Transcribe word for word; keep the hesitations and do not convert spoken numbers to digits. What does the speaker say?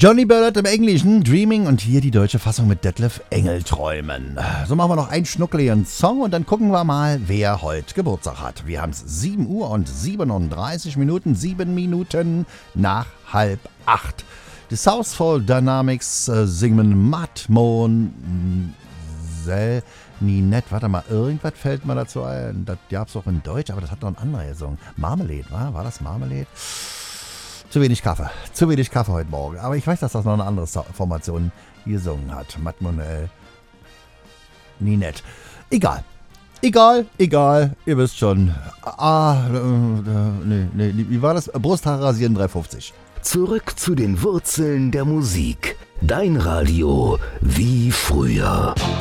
Johnny Ballard im Englischen, Dreaming, und hier die deutsche Fassung mit Detlef Engelträumen. So machen wir noch einen schnuckeligen Song und dann gucken wir mal, wer heute Geburtstag hat. Wir haben es sieben Uhr und siebenunddreißig Minuten, sieben Minuten nach halb acht. Die Southfall Dynamics äh, singen Matt Mon Sel Ninette. Warte mal, irgendwas fällt mir dazu ein. Das gab es auch in Deutsch, aber das hat noch ein anderer gesungen. Marmalade, war? War das Marmalade? Zu wenig Kaffee. Zu wenig Kaffee heute Morgen. Aber ich weiß, dass das noch eine andere Formation gesungen hat. Mademoiselle Ninette. Egal. Egal, egal. Ihr wisst schon. Ah, äh, nee, nee. Wie war das? Brusthaare rasieren drei fünfzig. Zurück zu den Wurzeln der Musik. Dein Radio wie früher.